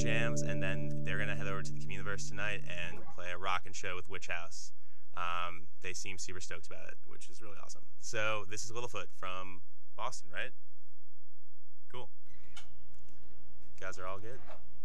jams, and then they're gonna head over to the Communiverse tonight and play a rockin' show with Witch House. They seem super stoked about it, which is really awesome. So this is Littlefoot from Boston, right? Cool. You guys are all good?